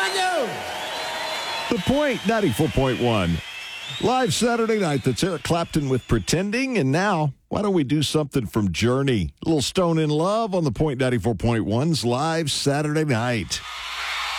The Point, 94.1. Live Saturday night, that's Eric Clapton with Pretending. And now, why don't we do something from Journey? A little Stone in Love on The Point 94.1's Live Saturday night.